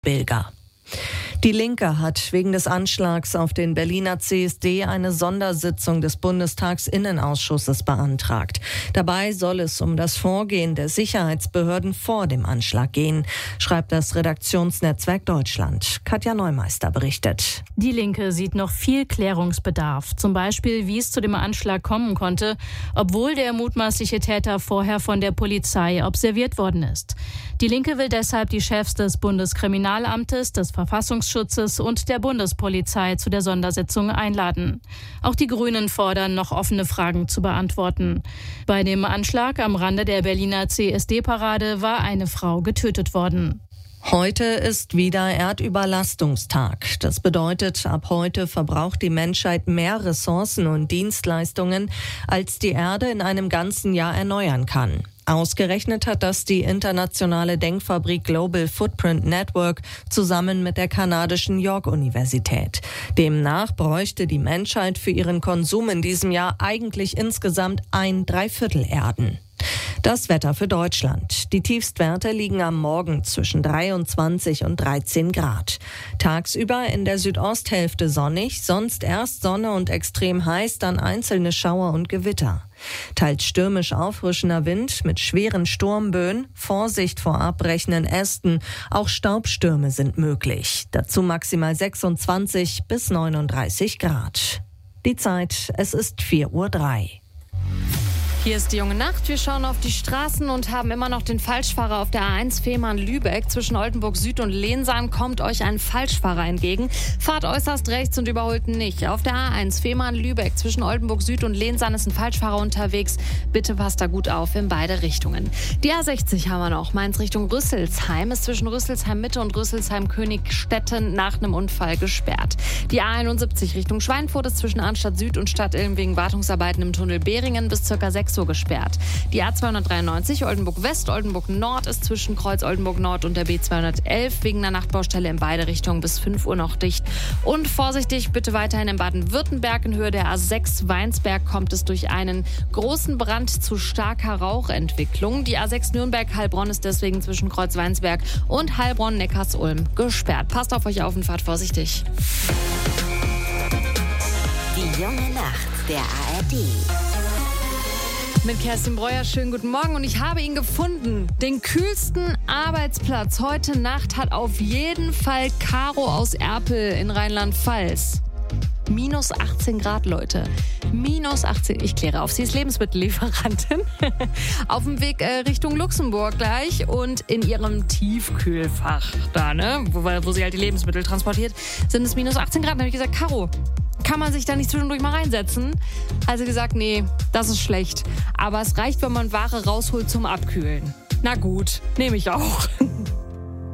Bilger. Die Linke hat wegen des Anschlags auf den Berliner CSD eine Sondersitzung des Bundestagsinnenausschusses beantragt. Dabei soll es um das Vorgehen der Sicherheitsbehörden vor dem Anschlag gehen, schreibt das Redaktionsnetzwerk Deutschland. Katja Neumeister berichtet. Die Linke sieht noch viel Klärungsbedarf. Zum Beispiel, wie es zu dem Anschlag kommen konnte, obwohl der mutmaßliche Täter vorher von der Polizei observiert worden ist. Die Linke will deshalb die Chefs des Bundeskriminalamtes, des Verfassungsschutzes und der Bundespolizei zu der Sondersitzung einladen. Auch die Grünen fordern, noch offene Fragen zu beantworten. Bei dem Anschlag am Rande der Berliner CSD-Parade war eine Frau getötet worden. Heute ist wieder Erdüberlastungstag. Das bedeutet, ab heute verbraucht die Menschheit mehr Ressourcen und Dienstleistungen, als die Erde in einem ganzen Jahr erneuern kann. Ausgerechnet hat das die internationale Denkfabrik Global Footprint Network zusammen mit der kanadischen York-Universität. Demnach bräuchte die Menschheit für ihren Konsum in diesem Jahr eigentlich insgesamt 1/3 Erden. Das Wetter für Deutschland. Die Tiefstwerte liegen am Morgen zwischen 23 und 13 Grad. Tagsüber in der Südosthälfte sonnig, sonst erst Sonne und extrem heiß, dann einzelne Schauer und Gewitter. Teils stürmisch auffrischender Wind mit schweren Sturmböen, Vorsicht vor abbrechenden Ästen, auch Staubstürme sind möglich. Dazu maximal 26 bis 39 Grad. Die Zeit, es ist 4:03 Uhr. Hier ist die junge Nacht. Wir schauen auf die Straßen und haben immer noch den Falschfahrer auf der A1 Fehmarn-Lübeck. Zwischen Oldenburg Süd und Lehnsaan kommt euch ein Falschfahrer entgegen. Fahrt äußerst rechts und überholt nicht. Auf der A1 Fehmarn-Lübeck zwischen Oldenburg Süd und Lehnsaan ist ein Falschfahrer unterwegs. Bitte passt da gut auf in beide Richtungen. Die A60 haben wir noch. Mainz Richtung Rüsselsheim ist zwischen Rüsselsheim Mitte und Rüsselsheim Königstetten nach einem Unfall gesperrt. Die A71 Richtung Schweinfurt ist zwischen Arnstadt Süd und Stadt Ilm wegen Wartungsarbeiten im Tunnel Behringen bis ca. 6 Uhr gesperrt. Die A293 Oldenburg West, Oldenburg Nord ist zwischen Kreuz Oldenburg Nord und der B211 wegen einer Nachtbaustelle in beide Richtungen bis 5 Uhr noch dicht. Und vorsichtig bitte weiterhin in Baden-Württemberg. In Höhe der A6 Weinsberg kommt es durch einen großen Brand zu starker Rauchentwicklung. Die A6 Nürnberg-Heilbronn ist deswegen zwischen Kreuz Weinsberg und Heilbronn-Neckarsulm gesperrt. Passt auf euch auf und fahrt vorsichtig. Die junge Nacht der ARD. Mit Kerstin Breuer, schönen guten Morgen und ich habe ihn gefunden. Den kühlsten Arbeitsplatz heute Nacht hat auf jeden Fall Caro aus Erpel in Rheinland-Pfalz. Minus 18 Grad, Leute. Minus 18. Ich kläre auf, sie ist Lebensmittellieferantin. Auf dem Weg Richtung Luxemburg gleich und in ihrem Tiefkühlfach da, ne, wo sie halt die Lebensmittel transportiert, sind es minus 18 Grad. Da habe ich gesagt, Caro, kann man sich da nicht zwischendurch mal reinsetzen? Also gesagt, nee, das ist schlecht. Aber es reicht, wenn man Ware rausholt zum Abkühlen. Na gut, nehme ich auch.